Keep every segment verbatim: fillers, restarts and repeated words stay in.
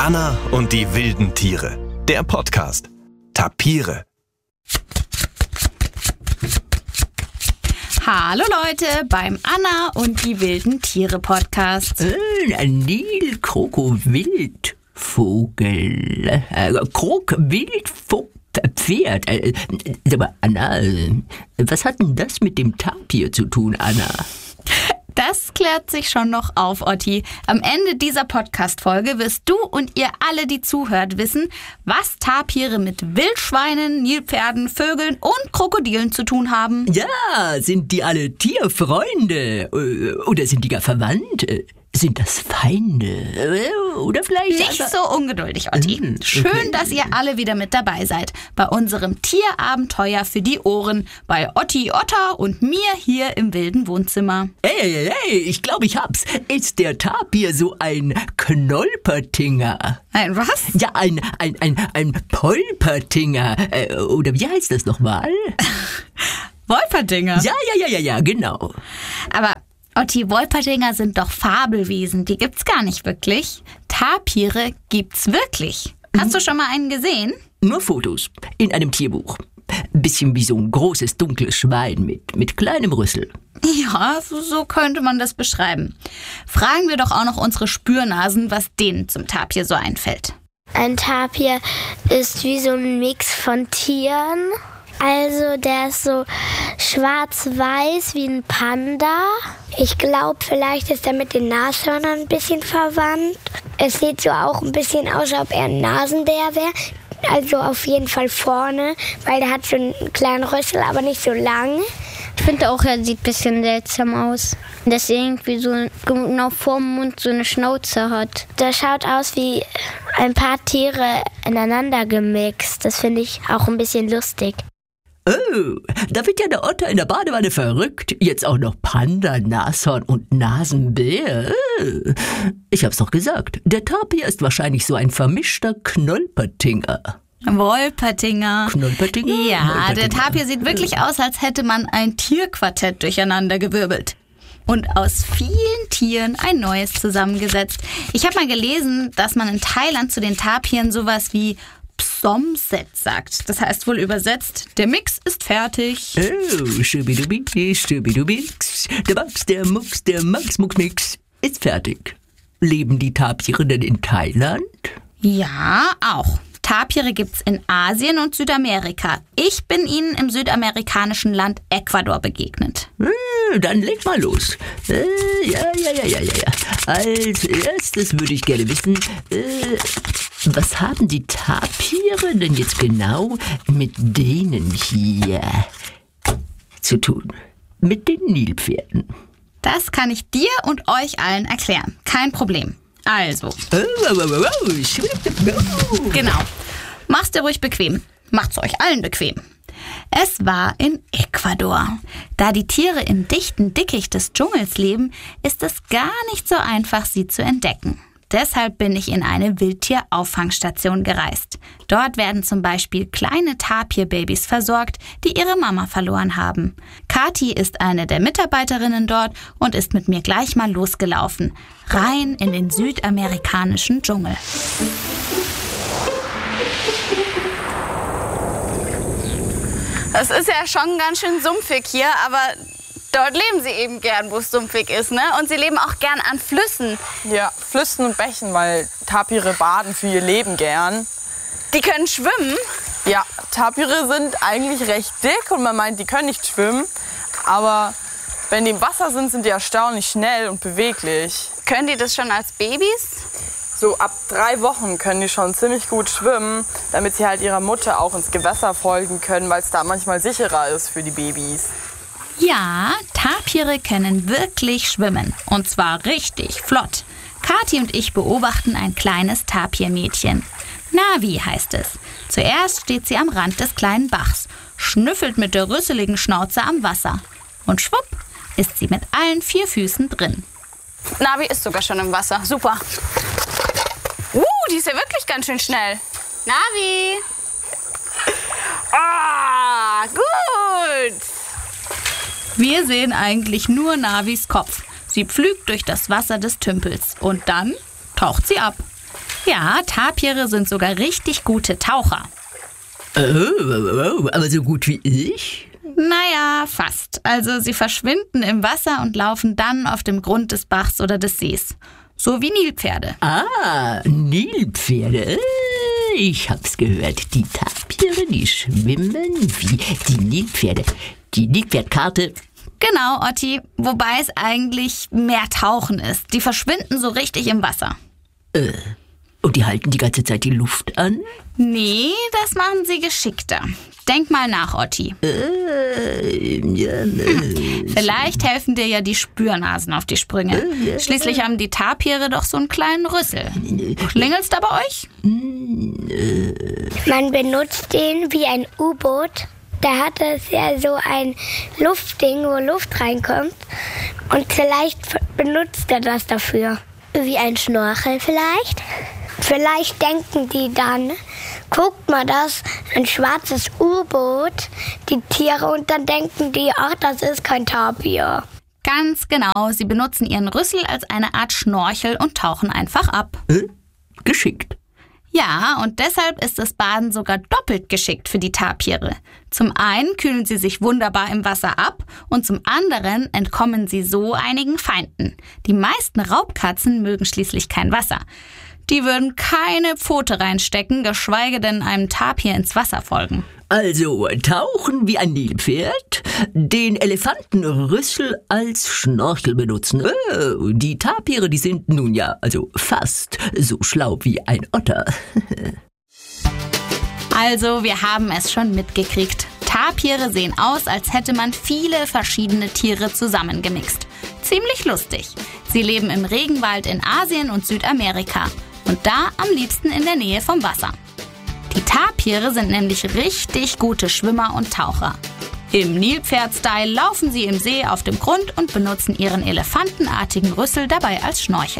Anna und die wilden Tiere. Der Podcast. Tapire. Hallo Leute beim Anna und die wilden Tiere Podcast. Äh, ein Nil, Kroko, Wildvogel. Äh, Krok, Wildvogel. Pferd. Äh, aber Anna, was hat denn das mit dem Tapir zu tun, Anna? Das klärt sich schon noch auf, Otti. Am Ende dieser Podcast-Folge wirst du und ihr alle, die zuhört, wissen, was Tapire mit Wildschweinen, Nilpferden, Vögeln und Krokodilen zu tun haben. Ja, sind die alle Tierfreunde? Oder sind die gar verwandt? Sind das Feinde? Oder vielleicht... Nicht so ungeduldig, Otti. Mm, okay. Schön, dass ihr alle wieder mit dabei seid. Bei unserem Tierabenteuer für die Ohren. Bei Otti Otter und mir hier im wilden Wohnzimmer. Hey, hey, hey, ich glaube, ich hab's. Ist der Tapir so ein Knolpertinger? Ein was? Ja, ein, ein, ein, ein Polpertinger. Äh, oder wie heißt das nochmal? Wolperdinger. Ja, ja, ja, ja, ja, genau. Aber... Otti, Wolperdinger sind doch Fabelwesen, die gibt's gar nicht wirklich. Tapire gibt's wirklich. Hast du schon mal einen gesehen? Nur Fotos, in einem Tierbuch. Bisschen wie so ein großes, dunkles Schwein mit, mit kleinem Rüssel. Ja, so, so könnte man das beschreiben. Fragen wir doch auch noch unsere Spürnasen, was denen zum Tapir so einfällt. Ein Tapir ist wie so ein Mix von Tieren. Also der ist so schwarz-weiß wie ein Panda. Ich glaube, vielleicht ist er mit den Nashörnern ein bisschen verwandt. Es sieht so auch ein bisschen aus, als ob er ein Nasenbär wäre. Also auf jeden Fall vorne, weil der hat so einen kleinen Rüssel, aber nicht so lang. Ich finde auch, er sieht ein bisschen seltsam aus. Dass er irgendwie so genau vorm Mund so eine Schnauze hat. Der schaut aus wie ein paar Tiere ineinander gemixt. Das finde ich auch ein bisschen lustig. Oh, da wird ja der Otter in der Badewanne verrückt. Jetzt auch noch Panda, Nashorn und Nasenbär. Ich hab's doch gesagt. Der Tapir ist wahrscheinlich so ein vermischter Knolpertinger. Wolpertinger. Knolpertinger? Ja, Wolpertinger. Der Tapir sieht wirklich aus, als hätte man ein Tierquartett durcheinandergewirbelt. Und aus vielen Tieren ein neues zusammengesetzt. Ich habe mal gelesen, dass man in Thailand zu den Tapiren sowas wie Psomset sagt. Das heißt wohl übersetzt, der Mix ist fertig. Oh, schubidubi, schubidubix. Der Max, der Mux, der Max, Mux, Mix ist fertig. Leben die Tapire denn in Thailand? Ja, auch. Tapire gibt's in Asien und Südamerika. Ich bin ihnen im südamerikanischen Land Ecuador begegnet. Äh, dann leg mal los. Äh, ja, ja, ja, ja, ja, ja. Als erstes würde ich gerne wissen, äh, was haben die Tapire denn jetzt genau mit denen hier zu tun? Mit den Nilpferden. Das kann ich dir und euch allen erklären. Kein Problem. Also. Oh, oh, oh, oh. Genau. Mach's dir ruhig bequem. Macht's euch allen bequem. Es war in Ecuador. Da die Tiere im dichten Dickicht des Dschungels leben, ist es gar nicht so einfach, sie zu entdecken. Deshalb bin ich in eine Wildtier-Auffangstation gereist. Dort werden zum Beispiel kleine Tapirbabys versorgt, die ihre Mama verloren haben. Kathi ist eine der Mitarbeiterinnen dort und ist mit mir gleich mal losgelaufen. Rein in den südamerikanischen Dschungel. Das ist ja schon ganz schön sumpfig hier, aber dort leben sie eben gern, wo es sumpfig ist, ne? Und sie leben auch gern an Flüssen. Ja, Flüssen und Bächen, weil Tapire baden für ihr Leben gern. Die können schwimmen. Ja, Tapire sind eigentlich recht dick und man meint, die können nicht schwimmen. Aber wenn die im Wasser sind, sind die erstaunlich schnell und beweglich. Können die das schon als Babys? So ab drei Wochen können die schon ziemlich gut schwimmen, damit sie halt ihrer Mutter auch ins Gewässer folgen können, weil es da manchmal sicherer ist für die Babys. Ja, Tapire können wirklich schwimmen. Und zwar richtig flott. Kathi und ich beobachten ein kleines Tapirmädchen. Navi heißt es. Zuerst steht sie am Rand des kleinen Bachs, schnüffelt mit der rüsseligen Schnauze am Wasser. Und schwupp ist sie mit allen vier Füßen drin. Navi ist sogar schon im Wasser. Super. Uh, die ist ja wirklich ganz schön schnell. Navi! Ah, gut! Wir sehen eigentlich nur Navis Kopf. Sie pflügt durch das Wasser des Tümpels und dann taucht sie ab. Ja, Tapire sind sogar richtig gute Taucher. Oh, oh, oh, aber so gut wie ich? Naja, fast. Also sie verschwinden im Wasser und laufen dann auf dem Grund des Bachs oder des Sees. So wie Nilpferde. Ah, Nilpferde. Ich hab's gehört. Die Tapire, die schwimmen wie die Nilpferde. Die Nilpferdkarte. Genau, Otti. Wobei es eigentlich mehr Tauchen ist. Die verschwinden so richtig im Wasser. Äh, und die halten die ganze Zeit die Luft an? Nee, das machen sie geschickter. Denk mal nach, Otti. Äh, ja, äh. Vielleicht helfen dir ja die Spürnasen auf die Sprünge. Schließlich haben die Tapire doch so einen kleinen Rüssel. Klingelt's da bei euch? Man benutzt den wie ein U-Boot. Da hat es ja so ein Luftding, wo Luft reinkommt. Und vielleicht benutzt er das dafür. Wie ein Schnorchel vielleicht. Vielleicht denken die dann, guckt mal, das ein schwarzes U-Boot, die Tiere, und dann denken die, ach, das ist kein Tapir. Ganz genau, sie benutzen ihren Rüssel als eine Art Schnorchel und tauchen einfach ab. Äh? Geschickt. Ja, und deshalb ist das Baden sogar doppelt geschickt für die Tapire. Zum einen kühlen sie sich wunderbar im Wasser ab und zum anderen entkommen sie so einigen Feinden. Die meisten Raubkatzen mögen schließlich kein Wasser. Die würden keine Pfote reinstecken, geschweige denn einem Tapir ins Wasser folgen. Also tauchen wie ein Nilpferd, den Elefantenrüssel als Schnorchel benutzen. Oh, die Tapire, die sind nun ja also fast so schlau wie ein Otter. Also, wir haben es schon mitgekriegt. Tapire sehen aus, als hätte man viele verschiedene Tiere zusammengemixt. Ziemlich lustig. Sie leben im Regenwald in Asien und Südamerika. Und da am liebsten in der Nähe vom Wasser. Die Tapire sind nämlich richtig gute Schwimmer und Taucher. Im Nilpferd-Style laufen sie im See auf dem Grund und benutzen ihren elefantenartigen Rüssel dabei als Schnorchel.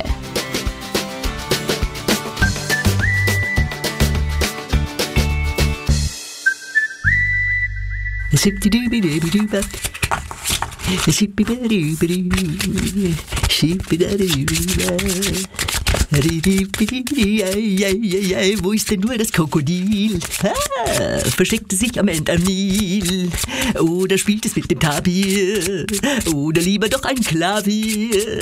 Wo ist denn nur das Krokodil? Ah, versteckte sich am Ende am Nil. Oder spielt es mit dem Tapir? Oder lieber doch ein Klavier?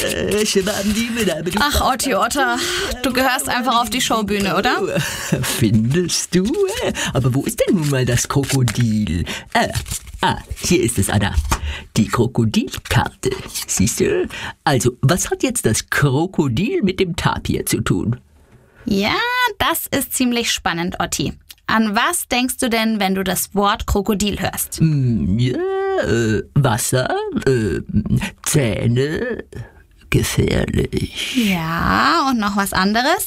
Ach, Otti Otter, du gehörst einfach auf die Showbühne, oder? Findest du? Aber wo ist denn nun mal das Krokodil? Ah, ah, hier ist es, Anna. Die Krokodilkarte. Siehst du? Also, was hat jetzt das Krokodil mit dem Tapir zu tun? Ja, das ist ziemlich spannend, Otti. An was denkst du denn, wenn du das Wort Krokodil hörst? Mm, ja, äh, Wasser, äh, Zähne, gefährlich. Ja, und noch was anderes?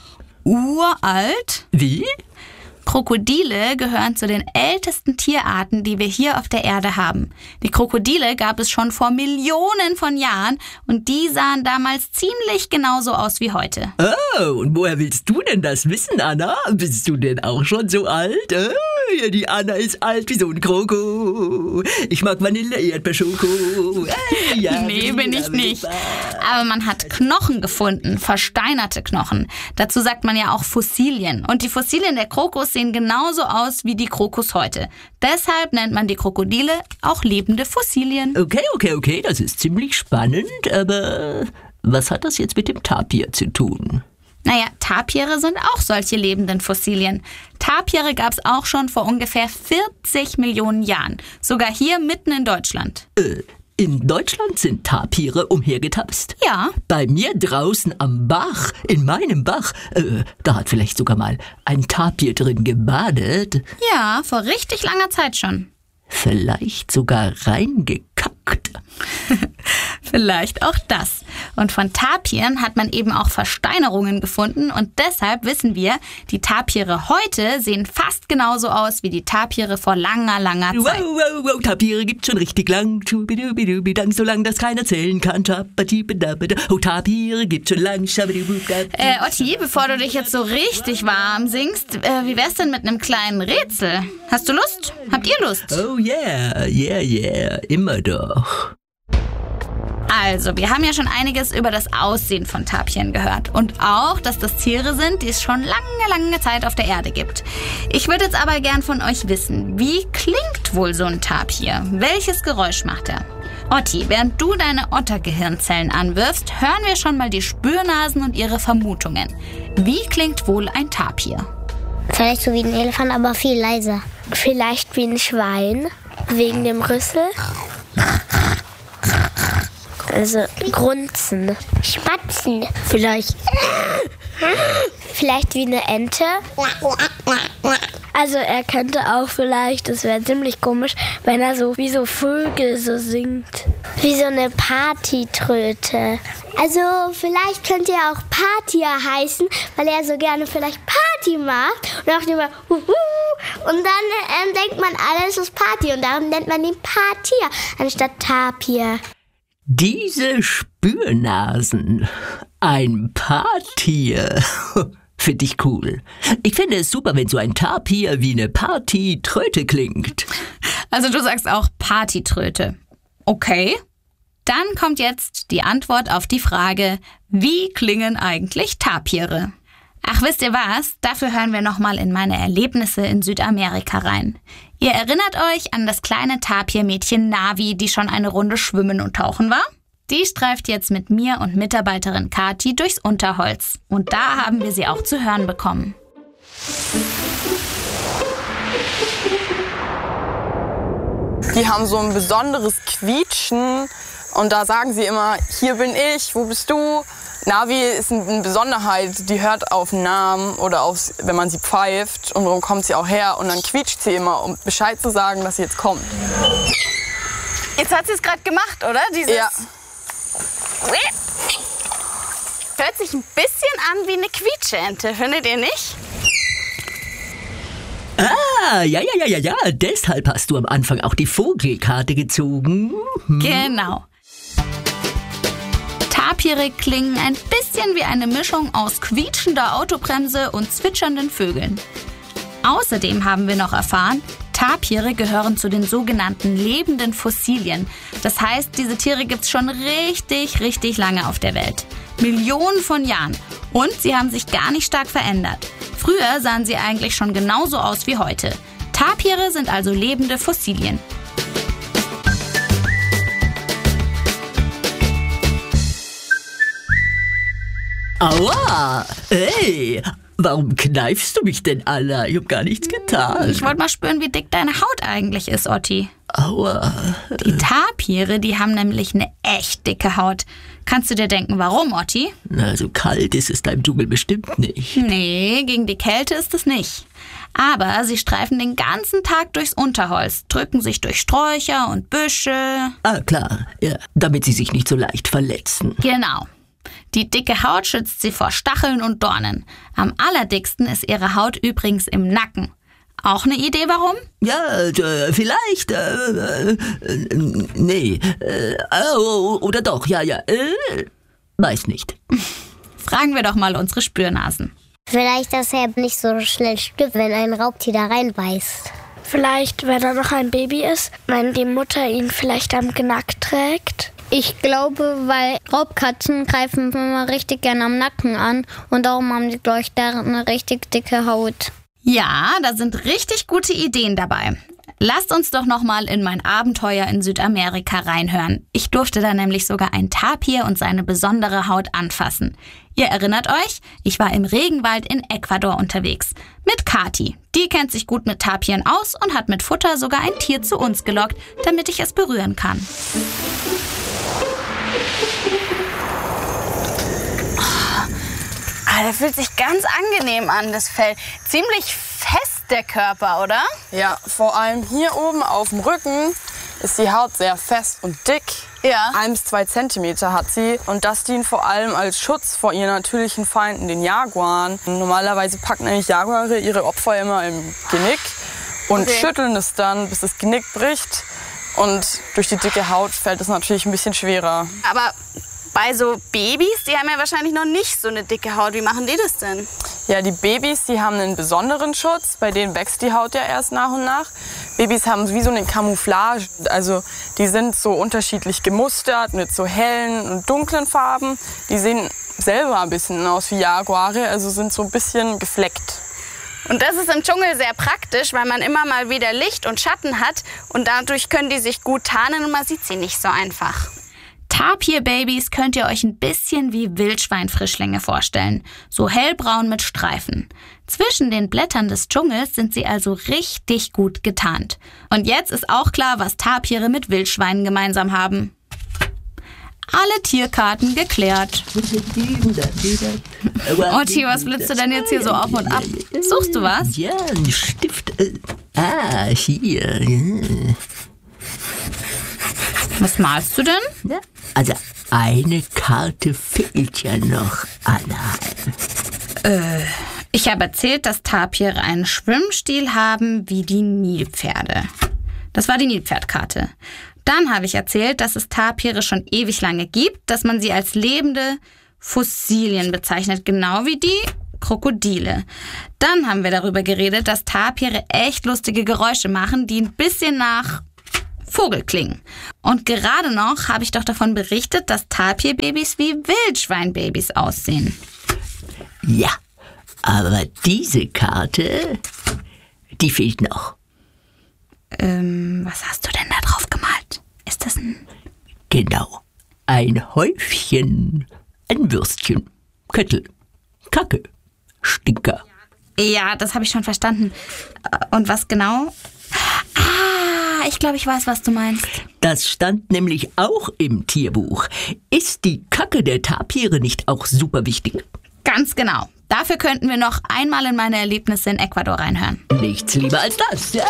Uralt? Wie? Krokodile gehören zu den ältesten Tierarten, die wir hier auf der Erde haben. Die Krokodile gab es schon vor Millionen von Jahren und die sahen damals ziemlich genauso aus wie heute. Oh, und woher willst du denn das wissen, Anna? Bist du denn auch schon so alt? Oh, ja, die Anna ist alt wie so ein Kroko. Ich mag Vanille-Erdbeerschoko. Hey, ja, nee, bin ich nicht. Aber man hat Knochen gefunden, versteinerte Knochen. Dazu sagt man ja auch Fossilien. Und die Fossilien der Krokos sehen genauso aus wie die Krokos heute. Deshalb nennt man die Krokodile auch lebende Fossilien. Okay, okay, okay, das ist ziemlich spannend, aber was hat das jetzt mit dem Tapir zu tun? Naja, Tapire sind auch solche lebenden Fossilien. Tapire gab es auch schon vor ungefähr vierzig Millionen Jahren. Sogar hier mitten in Deutschland. Äh, in Deutschland sind Tapire umhergetapst? Ja. Bei mir draußen am Bach, in meinem Bach, äh, da hat vielleicht sogar mal ein Tapir drin gebadet. Ja, vor richtig langer Zeit schon. Vielleicht sogar reingekackt. Vielleicht auch das. Und von Tapiren hat man eben auch Versteinerungen gefunden und deshalb wissen wir, die Tapire heute sehen fast genauso aus wie die Tapire vor langer, langer Zeit. Wow, wow, wow, Tapire gibt's schon richtig lang. So lang, dass keiner zählen kann. Oh, Tapire gibt's schon lang. Äh, Otti, bevor du dich jetzt so richtig warm singst, äh, wie wär's denn mit einem kleinen Rätsel? Hast du Lust? Habt ihr Lust? Oh yeah, yeah, yeah, immer doch. Also, wir haben ja schon einiges über das Aussehen von Tapiren gehört. Und auch, dass das Tiere sind, die es schon lange, lange Zeit auf der Erde gibt. Ich würde jetzt aber gern von euch wissen, wie klingt wohl so ein Tapir? Welches Geräusch macht er? Otti, während du deine Ottergehirnzellen anwirfst, hören wir schon mal die Spürnasen und ihre Vermutungen. Wie klingt wohl ein Tapir? Vielleicht so wie ein Elefant, aber viel leiser. Vielleicht wie ein Schwein, wegen dem Rüssel. Also grunzen. Spatzen. Vielleicht. Vielleicht wie eine Ente. Also er könnte auch vielleicht, das wäre ziemlich komisch, wenn er so wie so Vögel so singt. Wie so eine Partytröte. Also vielleicht könnte er auch Patia heißen, weil er so gerne vielleicht Party macht. Und auch immer Huhu. Und dann ähm, denkt man, alles ist Party. Und darum nennt man ihn Patia anstatt Tapir. Diese Spürnasen. Ein Paartier. Finde ich cool. Ich finde es super, wenn so ein Tapir wie eine Partytröte klingt. Also du sagst auch Partytröte. Okay. Dann kommt jetzt die Antwort auf die Frage, wie klingen eigentlich Tapire? Ach, wisst ihr was? Dafür hören wir nochmal in meine Erlebnisse in Südamerika rein. Ihr erinnert euch an das kleine Tapirmädchen Navi, die schon eine Runde schwimmen und tauchen war? Die streift jetzt mit mir und Mitarbeiterin Kati durchs Unterholz. Und da haben wir sie auch zu hören bekommen. Die haben so ein besonderes Quietschen und da sagen sie immer, hier bin ich, wo bist du? Navi ist eine Besonderheit, die hört auf den Namen oder auf, wenn man sie pfeift und darum kommt sie auch her und dann quietscht sie immer, um Bescheid zu sagen, dass sie jetzt kommt. Jetzt hat sie es gerade gemacht, oder? Dieses Ja. Hört sich ein bisschen an wie eine Quietscheente, findet ihr nicht? Ah, ja, ja, ja, ja, ja. Deshalb hast du am Anfang auch die Vogelkarte gezogen. Hm. Genau. Tapire klingen ein bisschen wie eine Mischung aus quietschender Autobremse und zwitschernden Vögeln. Außerdem haben wir noch erfahren, Tapire gehören zu den sogenannten lebenden Fossilien. Das heißt, diese Tiere gibt's schon richtig, richtig lange auf der Welt. Millionen von Jahren. Und sie haben sich gar nicht stark verändert. Früher sahen sie eigentlich schon genauso aus wie heute. Tapire sind also lebende Fossilien. Aua! Ey! Warum kneifst du mich denn, Anna? Ich hab gar nichts getan. Ich wollte mal spüren, wie dick deine Haut eigentlich ist, Otti. Aua. Die Tapire, die haben nämlich eine echt dicke Haut. Kannst du dir denken, warum, Otti? Na, so kalt ist es da im Dschungel bestimmt nicht. Nee, gegen die Kälte ist es nicht. Aber sie streifen den ganzen Tag durchs Unterholz, drücken sich durch Sträucher und Büsche. Ah, klar. Ja, damit sie sich nicht so leicht verletzen. Genau. Die dicke Haut schützt sie vor Stacheln und Dornen. Am allerdicksten ist ihre Haut übrigens im Nacken. Auch eine Idee, warum? Ja, äh, vielleicht, äh, äh, nee, äh, oh, oder doch, ja, ja, äh, weiß nicht. Fragen wir doch mal unsere Spürnasen. Vielleicht, dass er nicht so schnell stirbt, wenn ein Raubtier da reinbeißt. Vielleicht, wenn er noch ein Baby ist, wenn die Mutter ihn vielleicht am Genack trägt. Ich glaube, weil Raubkatzen greifen immer richtig gerne am Nacken an und darum haben die, glaube ich, da eine richtig dicke Haut. Ja, da sind richtig gute Ideen dabei. Lasst uns doch noch mal in mein Abenteuer in Südamerika reinhören. Ich durfte da nämlich sogar ein Tapir und seine besondere Haut anfassen. Ihr erinnert euch? Ich war im Regenwald in Ecuador unterwegs. Mit Kati. Die kennt sich gut mit Tapiren aus und hat mit Futter sogar ein Tier zu uns gelockt, damit ich es berühren kann. Ah, der fühlt sich ganz angenehm an, das Fell. Ziemlich fest, der Körper, oder? Ja, vor allem hier oben auf dem Rücken ist die Haut sehr fest und dick. Ja. Ein bis zwei Zentimeter hat sie. Und das dient vor allem als Schutz vor ihren natürlichen Feinden, den Jaguaren. Normalerweise packen nämlich Jaguare ihre Opfer immer im Genick und Okay. schütteln es dann, bis das Genick bricht. Und durch die dicke Haut fällt es natürlich ein bisschen schwerer. Aber bei so Babys, die haben ja wahrscheinlich noch nicht so eine dicke Haut. Wie machen die das denn? Ja, die Babys, die haben einen besonderen Schutz. Bei denen wächst die Haut ja erst nach und nach. Babys haben wie so eine Camouflage. Also die sind so unterschiedlich gemustert mit so hellen und dunklen Farben. Die sehen selber ein bisschen aus wie Jaguare, also sind so ein bisschen gefleckt. Und das ist im Dschungel sehr praktisch, weil man immer mal wieder Licht und Schatten hat und dadurch können die sich gut tarnen und man sieht sie nicht so einfach. Tapir-Babys könnt ihr euch ein bisschen wie Wildschweinfrischlinge vorstellen, so hellbraun mit Streifen. Zwischen den Blättern des Dschungels sind sie also richtig gut getarnt. Und jetzt ist auch klar, was Tapire mit Wildschweinen gemeinsam haben. Alle Tierkarten geklärt. Otti, was blitzt du denn jetzt hier so auf und ab? Suchst du was? Ja, ein Stift. Ah, hier. Ja. Was malst du denn? Ja, also eine Karte fehlt ja noch, Anna. Äh, ich habe erzählt, dass Tapire einen Schwimmstil haben wie die Nilpferde. Das war die Nilpferdkarte. Dann habe ich erzählt, dass es Tapire schon ewig lange gibt, dass man sie als lebende Fossilien bezeichnet, genau wie die Krokodile. Dann haben wir darüber geredet, dass Tapire echt lustige Geräusche machen, die ein bisschen nach Vogel klingen. Und gerade noch habe ich doch davon berichtet, dass Tapir-Babys wie Wildschweinbabys aussehen. Ja, aber diese Karte, die fehlt noch. Ähm, was hast du denn da drauf gemalt? Ist das ein... Genau, ein Häufchen, ein Würstchen, Köttel, Kacke, Stinker. Ja, das habe ich schon verstanden. Und was genau? Ah, ich glaube, ich weiß, was du meinst. Das stand nämlich auch im Tierbuch. Ist die Kacke der Tapire nicht auch super wichtig? Ganz genau. Dafür könnten wir noch einmal in meine Erlebnisse in Ecuador reinhören. Nichts lieber als das, ja.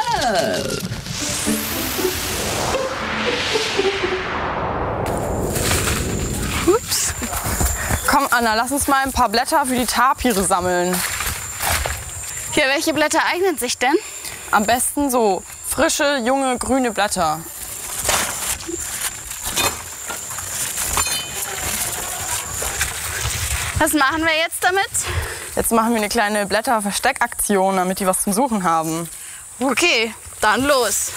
Ups. Komm, Anna, lass uns mal ein paar Blätter für die Tapire sammeln. Hier, welche Blätter eignen sich denn? Am besten so frische, junge, grüne Blätter. Was machen wir jetzt damit? Jetzt machen wir eine kleine Blätterversteckaktion, damit die was zum Suchen haben. Okay, dann los.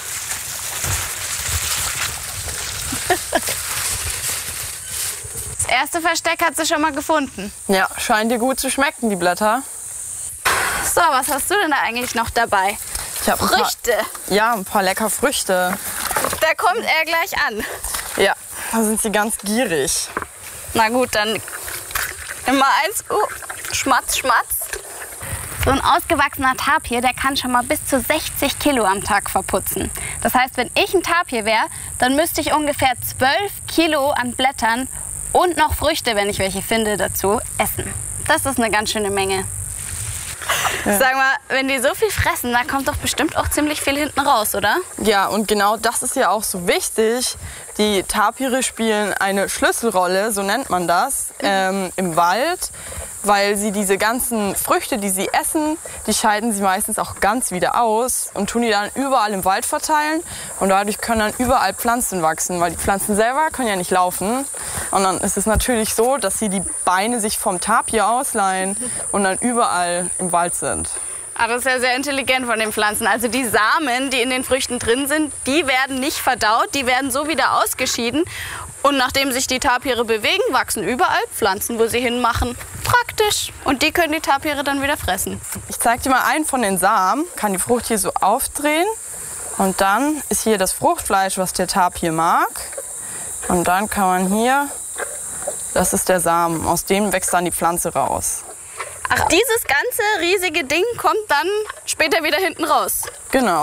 Das erste Versteck hat sie schon mal gefunden. Ja, scheint dir gut zu schmecken, die Blätter. So, was hast du denn da eigentlich noch dabei? Ich hab Früchte. Ein paar, ja, ein paar lecker Früchte. Da kommt er gleich an. Ja, da sind sie ganz gierig. Na gut, dann immer eins. Uh, schmatz, schmatz. So ein ausgewachsener Tapir, der kann schon mal bis zu sechzig Kilo am Tag verputzen. Das heißt, wenn ich ein Tapir wäre, dann müsste ich ungefähr zwölf Kilo an Blättern und noch Früchte, wenn ich welche finde, dazu essen. Das ist eine ganz schöne Menge. Ja. Sag mal, wenn die so viel fressen, da kommt doch bestimmt auch ziemlich viel hinten raus, oder? Ja, und genau das ist ja auch so wichtig. Die Tapire spielen eine Schlüsselrolle, so nennt man das, ähm, im Wald, weil sie diese ganzen Früchte, die sie essen, die scheiden sie meistens auch ganz wieder aus und tun die dann überall im Wald verteilen. Und dadurch können dann überall Pflanzen wachsen, weil die Pflanzen selber können ja nicht laufen. Und dann ist es natürlich so, dass sie die Beine sich vom Tapir ausleihen und dann überall im Wald sind. Ah, das ist ja sehr intelligent von den Pflanzen. Also die Samen, die in den Früchten drin sind, die werden nicht verdaut, die werden so wieder ausgeschieden. Und nachdem sich die Tapire bewegen, wachsen überall Pflanzen, wo sie hinmachen. Praktisch. Und die können die Tapire dann wieder fressen. Ich zeige dir mal einen von den Samen. Kann die Frucht hier so aufdrehen. Und dann ist hier das Fruchtfleisch, was der Tapir mag. Und dann kann man hier, das ist der Samen, aus dem wächst dann die Pflanze raus. Ach, dieses ganze riesige Ding kommt dann später wieder hinten raus? Genau.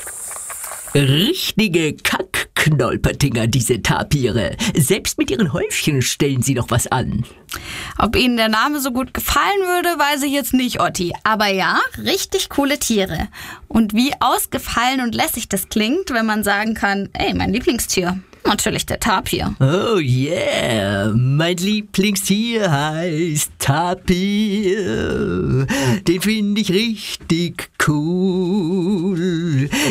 Richtige Kackknolpertinger, diese Tapire. Selbst mit ihren Häufchen stellen sie doch was an. Ob Ihnen der Name so gut gefallen würde, weiß ich jetzt nicht, Otti. Aber ja, richtig coole Tiere. Und wie ausgefallen und lässig das klingt, wenn man sagen kann, ey, mein Lieblingstier. Natürlich der Tapir. Oh yeah, mein Lieblingstier heißt Tapir. Den finde ich richtig cool.